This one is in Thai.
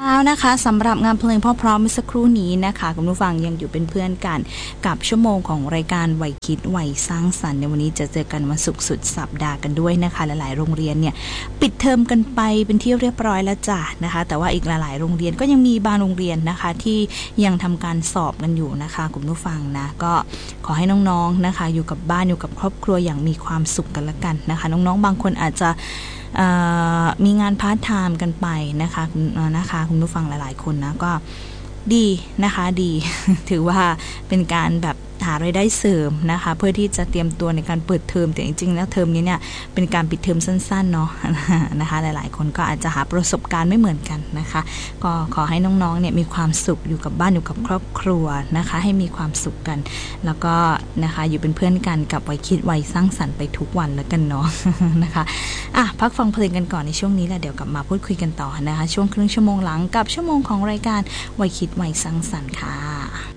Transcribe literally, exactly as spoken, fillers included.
แล้วนะคะสำหรับงานเพลงเพราะๆเมื่อสักครู่นี้นะคะคุณผู้ฟังยังอยู่เป็นเพื่อนกันกับชั่วโมงของรายการวัยคิดวัยสร้างสรรค์ในวันนี้จะเจอกันวันศุกร์สุดสัปดาห์กันด้วยนะคะหลายๆโรงเรียนเนี่ยปิดเทอมกันไปเป็นที่เรียบร้อยแล้วจ้ะนะคะแต่ว่าอีกหลายๆโรงเรียนก็ยังมีบางโรงเรียนนะคะที่ยังทำการสอบกันอยู่นะคะคุณผู้ฟังนะก็ขอให้น้องๆนะคะอยู่กับบ้านอยู่กับครอบครัวอย่างมีความสุขกันละกันนะคะน้องๆบางคนอาจจะมีงานพาร์ทไทม์กันไปนะคะนะคะคุณผู้ฟังหลายๆคนนะก็ดีนะคะดี ถือว่าเป็นการแบบหารายได้เสริมนะคะเพื่อที่จะเตรียมตัวในการเปิดเทอมแต่จริงๆแล้วเทอมนี้เนี่ยเป็นการปิดเทอมสั้นๆเนาะ นะคะหลายๆคนก็อาจจะหาประสบการณ์ไม่เหมือนกันนะคะก็ขอให้น้องๆเนี่ยมีความสุขอยู่กับบ้านอยู่กับครอบครัวนะคะให้มีความสุขกันแล้วก็นะคะอยู่เป็นเพื่อนกันกับวัยคิดวัยสร้างสรรค์ไปทุกวันแล้วกันเนาะ นะคะอ่ะพักฟังเพลงกันก่อนในช่วงนี้แหละเดี๋ยวกลับมาพูดคุยกันต่อนะคะช่วงครึ่งชั่วโมงหลังกับชั่วโมงของรายการวัยคิดวัยสร้างสรรค์ค่ะ